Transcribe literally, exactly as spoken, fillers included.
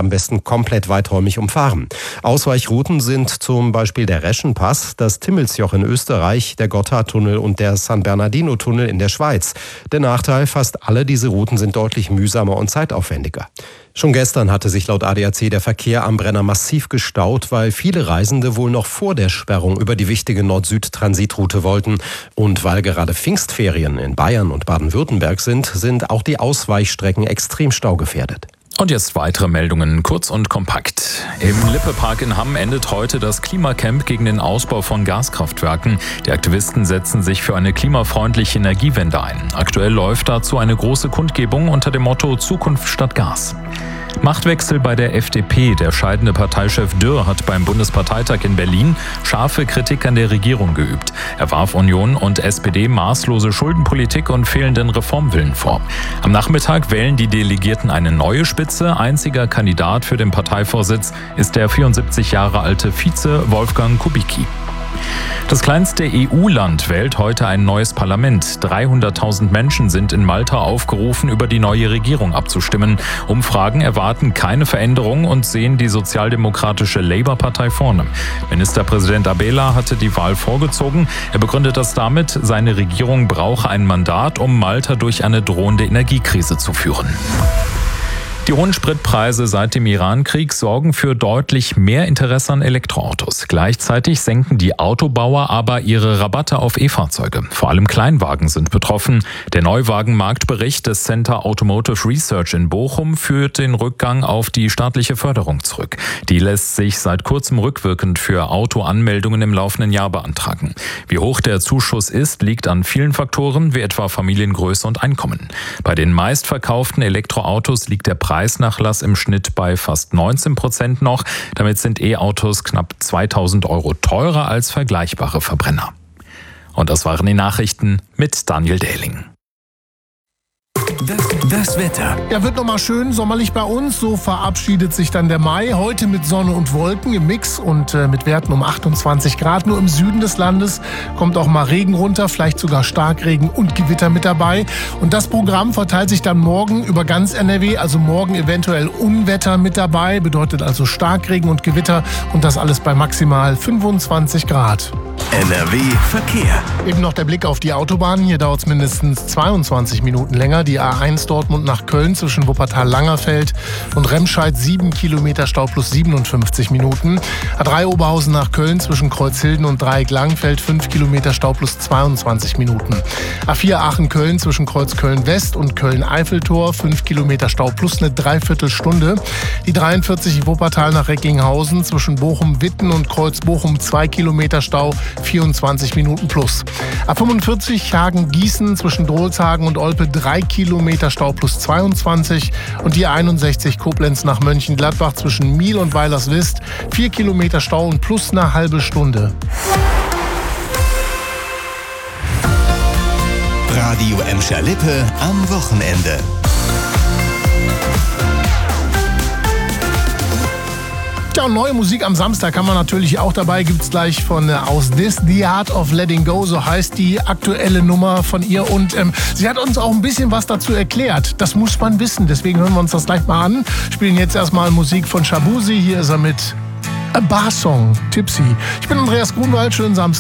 am besten komplett weiträumig umfahren. Ausweichrouten sind zum Beispiel der Reschenpass, das Timmelsjoch in Österreich, der Gotthardtunnel und der San Bernardino-Tunnel in der Schweiz. Der Nachteil, fast alle diese Routen sind deutlich mühsamer und zeitaufwendiger. Schon gestern hatte sich laut A D A C der Verkehr am Brenner massiv gestaut, weil viele Reisende wohl noch vor der Sperrung über die wichtige Nord-Süd-Transitroute wollten. Und weil gerade Pfingstferien in Bayern und Baden-Württemberg sind, sind auch die Ausweichstrecken extrem staugefährdet. Und jetzt weitere Meldungen, kurz und kompakt. Im Lippe-Park in Hamm endet heute das Klimacamp gegen den Ausbau von Gaskraftwerken. Die Aktivisten setzen sich für eine klimafreundliche Energiewende ein. Aktuell läuft dazu eine große Kundgebung unter dem Motto Zukunft statt Gas. Machtwechsel bei der F D P. Der scheidende Parteichef Dürr hat beim Bundesparteitag in Berlin scharfe Kritik an der Regierung geübt. Er warf Union und S P D maßlose Schuldenpolitik und fehlenden Reformwillen vor. Am Nachmittag wählen die Delegierten eine neue Spitze. Einziger Kandidat für den Parteivorsitz ist der vierundsiebzig Jahre alte Vize Wolfgang Kubicki. Das kleinste E U-Land wählt heute ein neues Parlament. dreihunderttausend Menschen sind in Malta aufgerufen, über die neue Regierung abzustimmen. Umfragen erwarten keine Veränderung und sehen die sozialdemokratische Labour-Partei vorne. Ministerpräsident Abela hatte die Wahl vorgezogen. Er begründet das damit, seine Regierung brauche ein Mandat, um Malta durch eine drohende Energiekrise zu führen. Die hohen Spritpreise seit dem Iran-Krieg sorgen für deutlich mehr Interesse an Elektroautos. Gleichzeitig senken die Autobauer aber ihre Rabatte auf E-Fahrzeuge. Vor allem Kleinwagen sind betroffen. Der Neuwagenmarktbericht des Center Automotive Research in Bochum führt den Rückgang auf die staatliche Förderung zurück. Die lässt sich seit kurzem rückwirkend für Autoanmeldungen im laufenden Jahr beantragen. Wie hoch der Zuschuss ist, liegt an vielen Faktoren, wie etwa Familiengröße und Einkommen. Bei den meistverkauften Elektroautos liegt der Preis Preisnachlass im Schnitt bei fast neunzehn Prozent noch. Damit sind E-Autos knapp zweitausend Euro teurer als vergleichbare Verbrenner. Und das waren die Nachrichten mit Daniel Dehling. Das, das Wetter. Ja, wird nochmal schön sommerlich bei uns. So verabschiedet sich dann der Mai. Heute mit Sonne und Wolken im Mix und äh, mit Werten um achtundzwanzig Grad. Nur im Süden des Landes kommt auch mal Regen runter, vielleicht sogar Starkregen und Gewitter mit dabei. Und das Programm verteilt sich dann morgen über ganz N R W. Also morgen eventuell Unwetter mit dabei. Bedeutet also Starkregen und Gewitter. Und das alles bei maximal fünfundzwanzig Grad. N R W Verkehr. Eben noch der Blick auf die Autobahnen. Hier dauert es mindestens zweiundzwanzig Minuten länger. Die A eins Dortmund nach Köln zwischen Wuppertal-Langerfeld und Remscheid sieben Kilometer Stau plus siebenundfünfzig Minuten. A drei Oberhausen nach Köln zwischen Kreuzhilden und Dreieck-Langenfeld fünf Kilometer Stau plus zweiundzwanzig Minuten. A vier Aachen-Köln zwischen Kreuz-Köln-West und Köln-Eiffeltor fünf Kilometer Stau plus eine Dreiviertelstunde. Die dreiundvierzig Wuppertal nach Recklinghausen zwischen Bochum-Witten und Kreuz-Bochum zwei Kilometer Stau, vierundzwanzig Minuten plus. A fünfundvierzig Hagen-Gießen zwischen Drolshagen und Olpe drei Kilometer Stau plus zweiundzwanzig und die einundsechzig Koblenz nach Mönchengladbach zwischen Miel und Weilerswist vier Kilometer Stau und plus eine halbe Stunde. Radio Emscher-Lippe am Wochenende. Ja, und neue Musik am Samstag haben wir natürlich auch dabei. Gibt's gleich von äh, Aus This, The Art of Letting Go, so heißt die aktuelle Nummer von ihr. Und ähm, sie hat uns auch ein bisschen was dazu erklärt. Das muss man wissen, deswegen hören wir uns das gleich mal an. Spielen jetzt erstmal Musik von Shabuzi. Hier ist er mit A Bar Song, Tipsy. Ich bin Andreas Grunwald, schönen Samstag.